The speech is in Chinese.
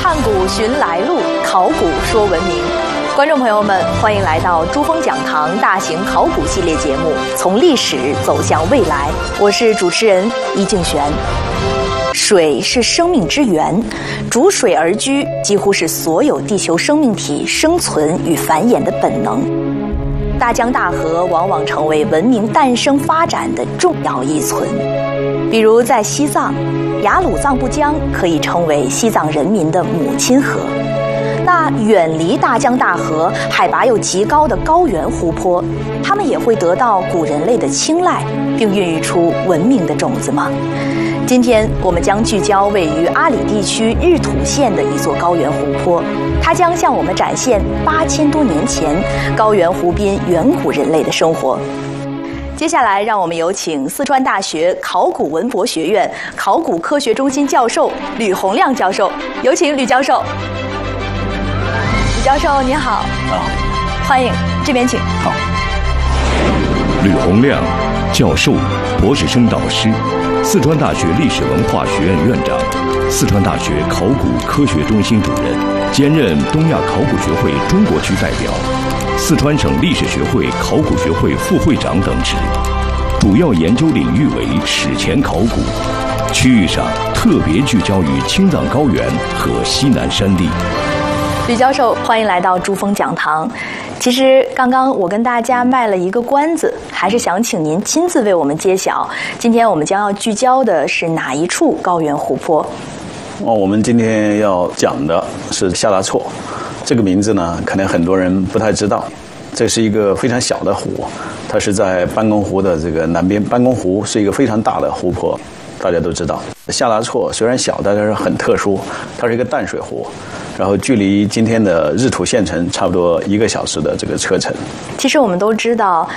看古寻来路，考古说文明。观众朋友们，欢迎来到珠峰讲堂大型考古系列节目《从历史走向未来》，我是主持人伊静璇。水是生命之源，逐水而居几乎是所有地球生命体生存与繁衍的本能。大江大河往往成为文明诞生发展的重要依存。比如在西藏，雅鲁藏布江可以称为西藏人民的母亲河。那远离大江大河、海拔又极高的高原湖泊，它们也会得到古人类的青睐，并孕育出文明的种子吗？今天我们将聚焦位于阿里地区日土县的一座高原湖泊，它将向我们展现8000多年前高原湖滨远古人类的生活。接下来，让我们有请四川大学考古文博学院考古科学中心教授吕洪亮教授，有请吕教授。吕教授您好。 好， 欢迎，这边请。 好。吕洪亮教授，博士生导师，四川大学历史文化学院院长，四川大学考古科学中心主任，兼任东亚考古学会中国区代表，四川省历史学会考古学会副会长等职，主要研究领域为史前考古，区域上特别聚焦于青藏高原和西南山地。 吕教授，欢迎来到珠峰讲堂。其实刚刚我跟大家卖了一个关子，还是想请您亲自为我们揭晓，今天我们将要聚焦的是哪一处高原湖泊？ 我们今天要讲的是夏拉措，这个名字呢，可能很多人不太知道。这是一个非常小的湖，它是在班公湖的这个南边。班公湖是一个非常大的湖泊，大家都知道。夏拉措虽然小，但是很特殊，它是一个淡水湖，然后距离今天的日土县城差不多1个小时的这个车程。 其实我们都知道，